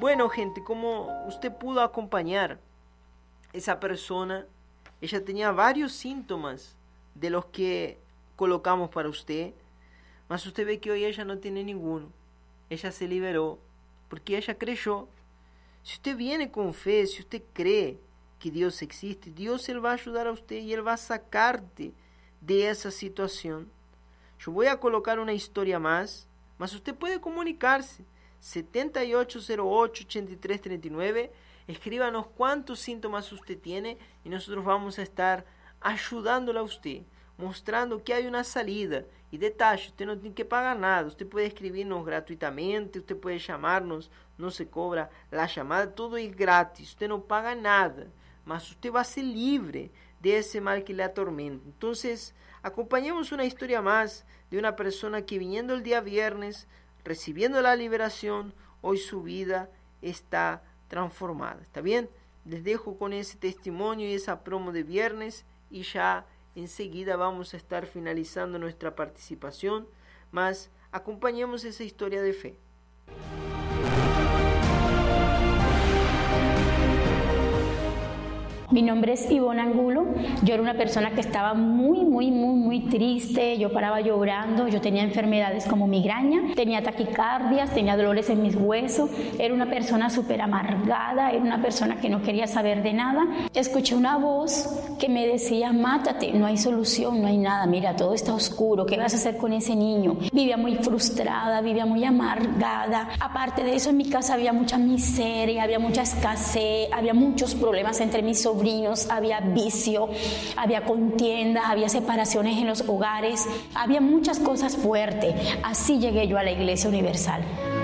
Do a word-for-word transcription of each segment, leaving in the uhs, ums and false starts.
Bueno, gente, como usted pudo acompañar, esa persona, ella tenía varios síntomas de los que colocamos para usted, mas usted ve que hoy ella no tiene ninguno. Ella se liberó porque ella creyó. Si usted viene con fe, si usted cree que Dios existe, Dios Él va a ayudar a usted y Él va a sacarte de esa situación. Yo voy a colocar una historia más, mas usted puede comunicarse. setenta y ocho cero ocho, ochenta y tres treinta y nueve. Escríbanos cuántos síntomas usted tiene y nosotros vamos a estar ayudándole a usted, mostrando que hay una salida. Y detalle, usted no tiene que pagar nada, usted puede escribirnos gratuitamente, usted puede llamarnos, no se cobra la llamada, todo es gratis, usted no paga nada, mas usted va a ser libre de ese mal que le atormenta. Entonces, acompañemos una historia más de una persona que viniendo el día viernes, recibiendo la liberación, hoy su vida está transformada. ¿Está bien? Les dejo con ese testimonio y esa promo de viernes y ya enseguida vamos a estar finalizando nuestra participación, mas acompañemos esa historia de fe. Mi nombre es Ivonne Angulo. Yo era una persona que estaba muy, muy, muy, muy triste. Yo paraba llorando. Yo tenía enfermedades como migraña, tenía taquicardias, tenía dolores en mis huesos. Era una persona súper amargada, era una persona que no quería saber de nada. Escuché una voz que me decía, mátate, no hay solución, no hay nada. Mira, todo está oscuro. ¿Qué vas a hacer con ese niño? Vivía muy frustrada, vivía muy amargada. Aparte de eso, en mi casa había mucha miseria, había mucha escasez, había muchos problemas entre mis sobrinos. Había vicio, había contiendas, había separaciones en los hogares, había muchas cosas fuertes. Así llegué yo a la Iglesia Universal.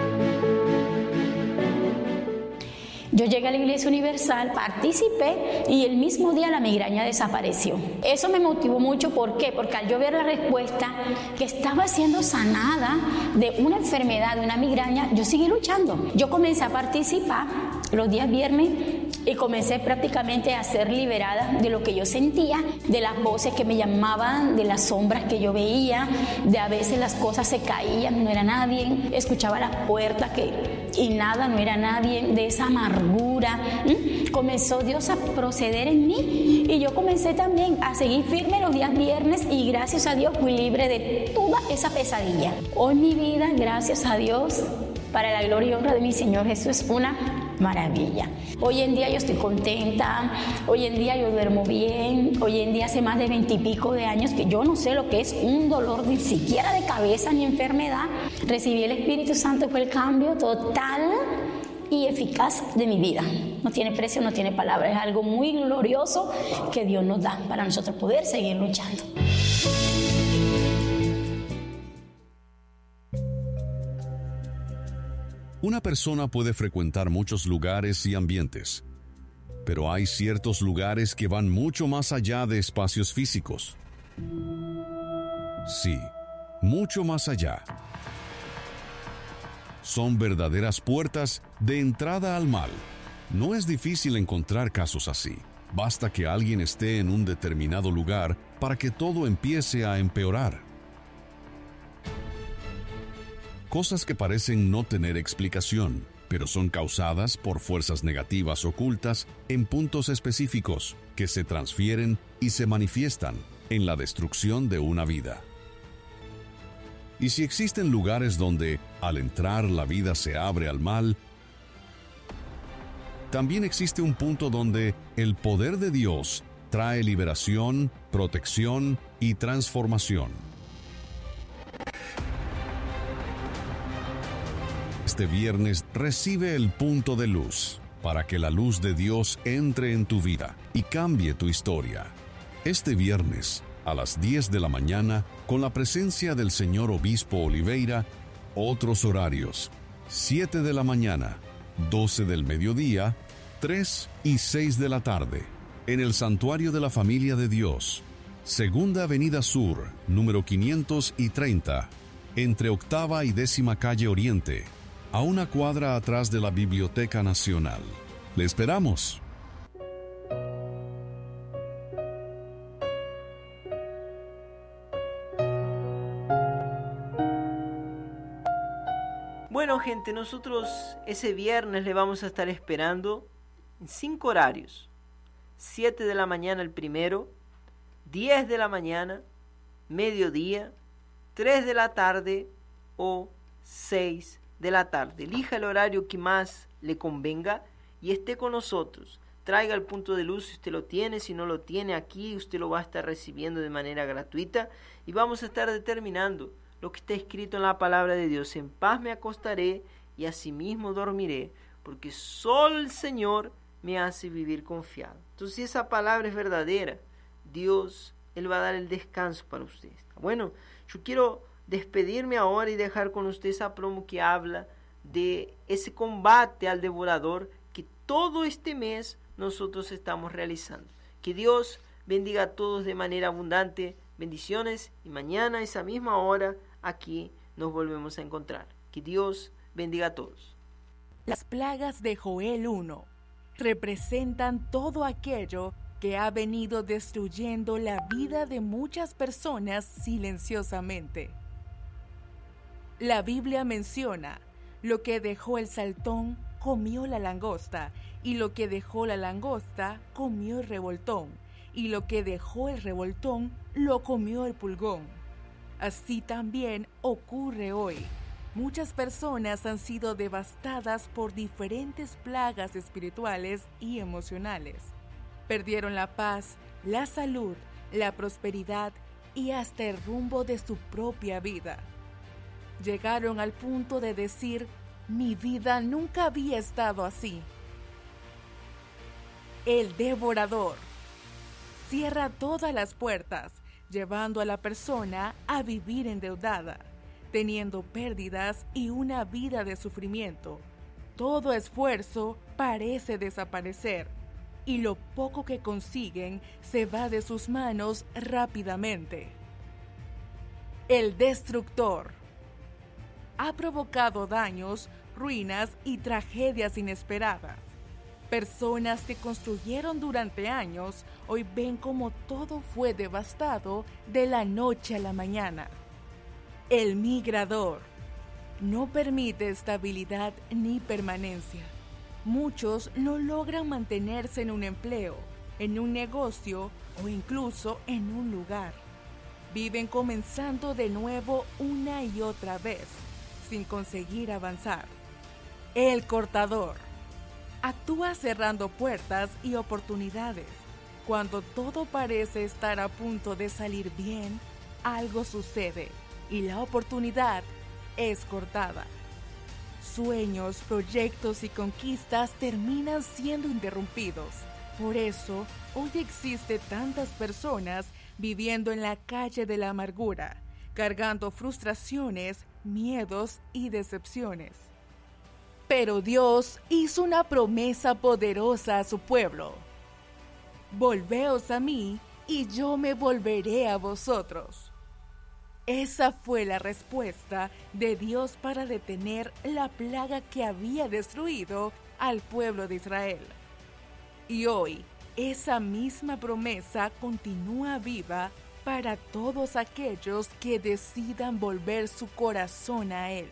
Yo llegué a la Iglesia Universal, participé y el mismo día la migraña desapareció. Eso me motivó mucho, ¿por qué? Porque al yo ver la respuesta que estaba siendo sanada de una enfermedad, de una migraña, yo seguí luchando. Yo comencé a participar los días viernes y comencé prácticamente a ser liberada de lo que yo sentía, de las voces que me llamaban, de las sombras que yo veía, de a veces las cosas se caían, no era nadie, escuchaba las puertas que, y nada, no era nadie, de esa amargura. ¿Mm? Comenzó Dios a proceder en mí y yo comencé también a seguir firme los días viernes y gracias a Dios fui libre de toda esa pesadilla. Hoy mi vida, gracias a Dios, para la gloria y honra de mi Señor Jesús, es una maravilla. Hoy en día yo estoy contenta, hoy en día yo duermo bien, hoy en día hace más de veintipico de años que yo no sé lo que es un dolor ni siquiera de cabeza ni enfermedad. Recibí el Espíritu Santo, fue el cambio total y eficaz de mi vida. No tiene precio, no tiene palabra, es algo muy glorioso que Dios nos da para nosotros poder seguir luchando. Una persona puede frecuentar muchos lugares y ambientes, pero hay ciertos lugares que van mucho más allá de espacios físicos. Sí, mucho más allá. Son verdaderas puertas de entrada al mal. No es difícil encontrar casos así. Basta que alguien esté en un determinado lugar para que todo empiece a empeorar. Cosas que parecen no tener explicación, pero son causadas por fuerzas negativas ocultas en puntos específicos que se transfieren y se manifiestan en la destrucción de una vida. Y si existen lugares donde, al entrar, la vida se abre al mal, también existe un punto donde el poder de Dios trae liberación, protección y transformación. Este viernes recibe el punto de luz para que la luz de Dios entre en tu vida y cambie tu historia. Este viernes, a las diez de la mañana, con la presencia del señor Obispo Oliveira, otros horarios, siete de la mañana, doce del mediodía, tres y seis de la tarde, en el Santuario de la Familia de Dios, Segunda Avenida Sur, número quinientos treinta, entre Octava y Décima Calle Oriente, a una cuadra atrás de la Biblioteca Nacional. ¡Le esperamos! Bueno, Bueno, gente, nosotros ese viernes le vamos a estar esperando en cinco horarios. siete de la mañana el primero, diez de la mañana, mediodía, tres de la tarde o seis de la tarde. Elija el horario que más le convenga y esté con nosotros. Traiga el punto de luz si usted lo tiene, si no lo tiene aquí, usted lo va a estar recibiendo de manera gratuita y vamos a estar determinando lo que está escrito en la palabra de Dios. En paz me acostaré y asimismo dormiré, porque solo el Señor me hace vivir confiado. Entonces, si esa palabra es verdadera, Dios, Él va a dar el descanso para usted. Bueno, yo quiero despedirme ahora y dejar con usted esa promo que habla de ese combate al devorador que todo este mes nosotros estamos realizando. Que Dios bendiga a todos de manera abundante. Bendiciones y mañana a esa misma hora aquí nos volvemos a encontrar. Que Dios bendiga a todos. Las plagas de Joel uno representan todo aquello que ha venido destruyendo la vida de muchas personas silenciosamente. La Biblia menciona: lo que dejó el saltón comió la langosta, y lo que dejó la langosta comió el revoltón, y lo que dejó el revoltón lo comió el pulgón. Así también ocurre hoy. Muchas personas han sido devastadas por diferentes plagas espirituales y emocionales. Perdieron la paz, la salud, la prosperidad y hasta el rumbo de su propia vida. Llegaron al punto de decir: mi vida nunca había estado así. El devorador cierra todas las puertas, llevando a la persona a vivir endeudada, teniendo pérdidas y una vida de sufrimiento. Todo esfuerzo parece desaparecer y lo poco que consiguen se va de sus manos rápidamente. El destructor ha provocado daños, ruinas y tragedias inesperadas. Personas que construyeron durante años hoy ven como todo fue devastado de la noche a la mañana. El migrador no permite estabilidad ni permanencia. Muchos no logran mantenerse en un empleo, en un negocio o incluso en un lugar. Viven comenzando de nuevo una y otra vez, sin conseguir avanzar. El cortador actúa cerrando puertas y oportunidades. Cuando todo parece estar a punto de salir bien, algo sucede y la oportunidad es cortada. Sueños, proyectos y conquistas terminan siendo interrumpidos. Por eso, hoy existe tantas personas viviendo en la calle de la amargura, cargando frustraciones, miedos y decepciones. Pero Dios hizo una promesa poderosa a su pueblo. Volveos a mí y yo me volveré a vosotros. Esa fue la respuesta de Dios para detener la plaga que había destruido al pueblo de Israel. Y hoy, esa misma promesa continúa viva para todos aquellos que decidan volver su corazón a Él.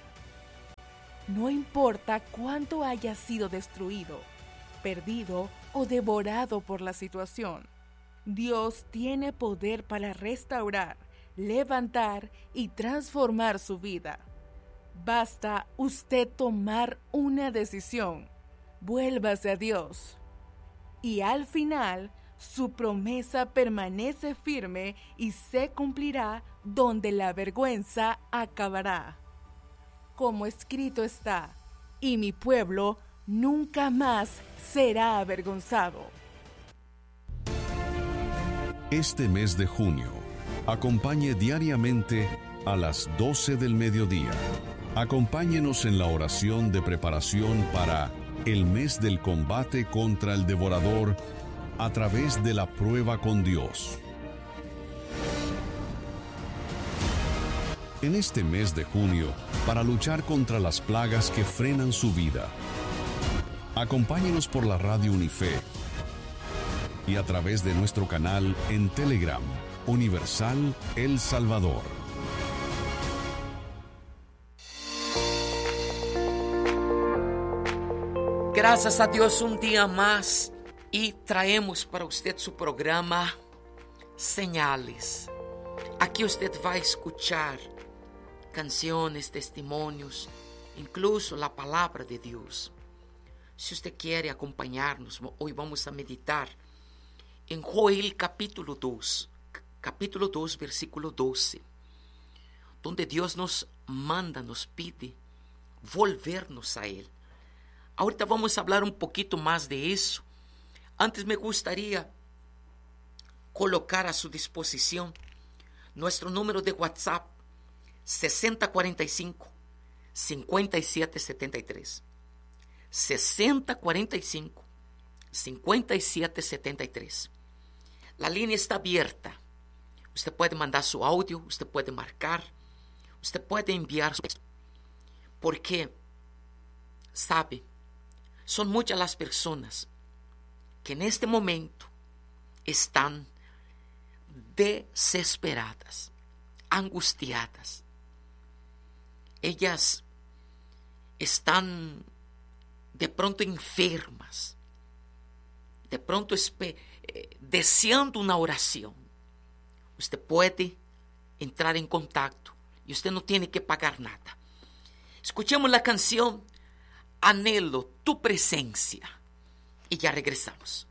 No importa cuánto haya sido destruido, perdido o devorado por la situación, Dios tiene poder para restaurar, levantar y transformar su vida. Basta usted tomar una decisión. Vuélvase a Dios. Y al final, su promesa permanece firme y se cumplirá donde la vergüenza acabará. Como escrito está, y mi pueblo nunca más será avergonzado. Este mes de junio, acompañe diariamente a las doce del mediodía. Acompáñenos en la oración de preparación para el mes del combate contra el devorador a través de la prueba con Dios. En este mes de junio, para luchar contra las plagas que frenan su vida, acompáñenos por la radio Unife y a través de nuestro canal en Telegram, Universal El Salvador. Gracias a Dios un día más y traemos para usted su programa Señales. Aquí usted va a escuchar canciones, testimonios, incluso la palabra de Dios. Si usted quiere acompañarnos, hoy vamos a meditar en Joel capítulo dos, capítulo dos, versículo doce, donde Dios nos manda, nos pide volvernos a Él. Ahorita vamos a hablar un poquito más de eso. Antes me gustaría colocar a su disposición nuestro número de WhatsApp sesenta cuarenta y cinco, cincuenta y siete setenta y tres. sesenta cuarenta y cinco, cincuenta y siete setenta y tres. La línea está abierta. Usted puede mandar su audio, usted puede marcar, usted puede enviar su texto. Porque, sabe, son muchas las personas que en este momento están desesperadas, angustiadas. Ellas están de pronto enfermas, de pronto espe- eh, deseando una oración. Usted puede entrar en contacto y usted no tiene que pagar nada. Escuchemos la canción Anhelo tu presencia y ya regresamos.